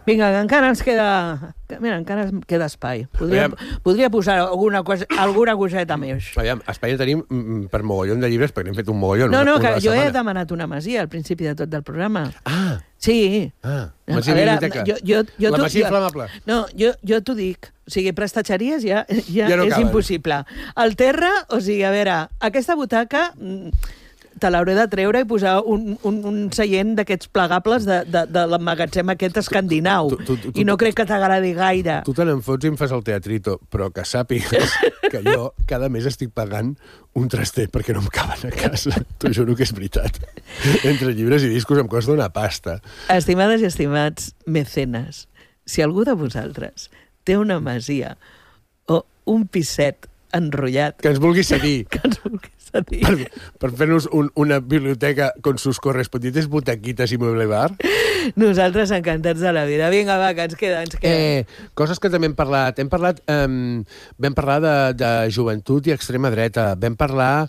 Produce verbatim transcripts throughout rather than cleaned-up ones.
Vinga, que encara ens queda... Mira, encara ens queda espai. Podria, podria posar alguna, cosa, alguna coseta més. Aviam, a Espanya tenim mm, per mogollon de llibres, perquè n'hem fet un mogollon. No, no, una, una que jo setmana. he demanat una masia al principi de tot del programa. Ah! Sí. Ah, a masia veure, biblioteca. jo, jo, jo La tu- masia jo- inflamable. No, jo, jo t'ho dic. O sigui, prestatgeries ja, ja, Ja no és caben. impossible. Al terra, o sigui, a veure, aquesta butaca mm, te l'hauré de treure i posar un, un, un seient d'aquests plegables de, de, de l'emmagatzem aquest escandinau. Tu- tu- tu- I no crec que t'agradi gaire. Tu te n'enfots i em fas el teatrito, però que sàpigues que jo cada mes estic pagant un traster perquè no em caben a casa. T'ho juro que és veritat. Entre llibres i discos em costa una pasta. Estimades i estimats mecenes, si algú de vosaltres té una masia o un piset enrotllat Que ens vulgui seguir. que ens vulgui cedir, Per, per fer-nos un, una biblioteca con sus correspondientes butaquitas i mueble bar. nosaltres encantats de la vida. Vinga, va, que ens queda, ens queda. Eh, coses que també hem parlat. Hem parlat, um, vam parlar de, de joventut i extrema dreta. Vam parlar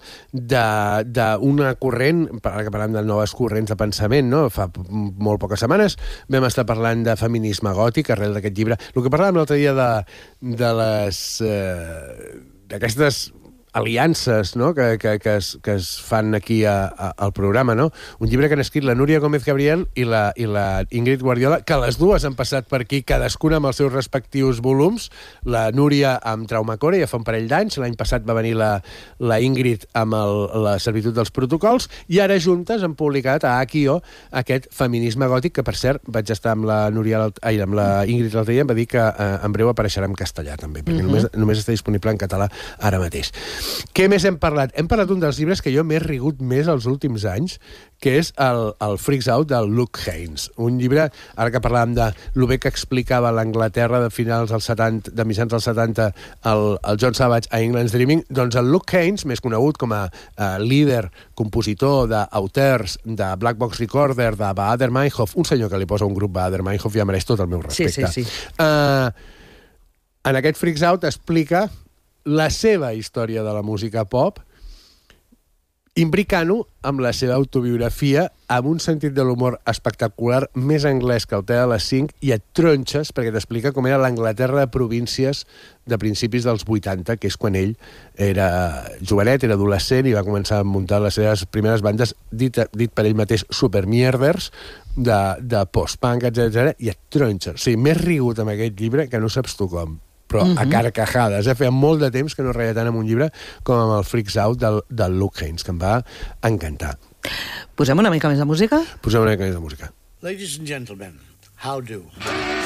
d'una corrent, ara que parlem de noves corrents de pensament, no? Fa molt poques setmanes vam estar parlant de feminisme gòtic arrel d'aquest llibre. El que parlàvem l'altre dia de, de les... Eh, d'aquestes aliances, no?, que, que, que, es, que es fan aquí a, a, al programa, no? Un llibre que han escrit la Núria Gómez Gabriel i la, i la Ingrid Guardiola, que les dues han passat per aquí, cadascuna amb els seus respectius volums. La Núria amb Traumacore, ja fa un parell d'anys, l'any passat va venir la, la Ingrid amb el, la servitud dels protocols, i ara juntes han publicat a Akio aquest feminisme gòtic, que per cert vaig estar amb la Núria, ai, amb la Ingrid l'altre dia, em va dir que eh, en breu apareixerà en castellà també, perquè Mhm. només, només està disponible en català ara mateix. Què més hem parlat? Hem parlat d'un dels llibres que jo m'he rigut més els últims anys, que és el, el Freaks Out del Luke Haynes. Un llibre, ara que parlàvem de lo bé que explicava l'Anglaterra de finals dels setanta, de mitjans dels setanta, el, el John Savage a England's Dreaming, doncs el Luke Haynes, més conegut com a uh, líder, compositor d'auteurs, de Black Box Recorder, de Bader Meinhof, un senyor que li posa un grup Bader Meinhof ja mereix tot el meu respecte. Sí, sí, sí. Uh, en aquest Freaks Out explica la seva història de la música pop, imbricant-ho amb la seva autobiografia, amb un sentit de l'humor espectacular, més anglès que el te de les cinc, i et tronxes perquè t'explica com era l'Anglaterra de províncies de principis dels vuitanta, que és quan ell era jovenet, era adolescent, i va començar a muntar les seves primeres bandes, dit, dit per ell mateix, supermierders, de, de post-punk, etcètera, i et tronxes. O sigui, m'he rigut amb aquest llibre que no saps tu com, però uh-huh. a carcajades. Eh? Feia molt de temps que no reia tant amb un llibre com amb el Freaks Out del, del Luke Haynes, que em va encantar. Posem una mica més de música? Posem una mica més de música. Ladies and gentlemen, how do?